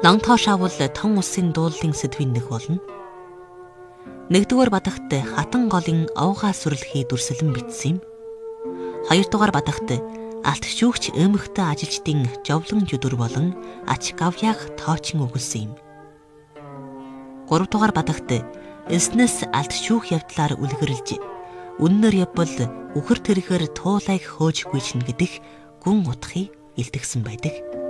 Нонготгоо шавал тон улсын дууллын сэдвийн нэг болно. Нэгдүгээр бадагт хатан голын овгаа сүрлэхий дүрслэн бичсэн юм. Хоёрдугаар бадагт алт шүүгч эмэгтэй ажилчдын жовлон жүдөр болон ач гавьяах тоочин өгүүлсэн юм. Гуравдугаар бадагт эснэс алт шүүх явдлаар үлгэрлж үннээр явбал үхэр тэрхээр туулайг хөөжгүй чинь гэдэх гүн утгыг илтгэсэн байдаг.